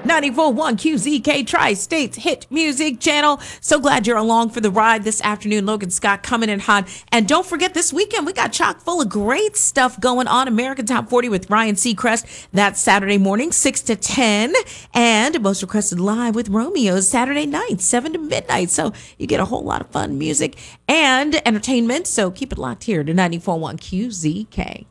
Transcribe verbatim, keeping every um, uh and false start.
ninety-four point one Q Z K Tri-States Hit Music Channel. So glad you're along for the ride this afternoon. Logan Scott coming in hot. And don't forget, this weekend we got chock full of great stuff going on. American Top forty with Ryan Seacrest. That's Saturday morning, six to ten. And Most Requested Live with Romeo Saturday night, seven to midnight. So you get a whole lot of fun music and entertainment. So keep it locked here to ninety-four point one Q Z K.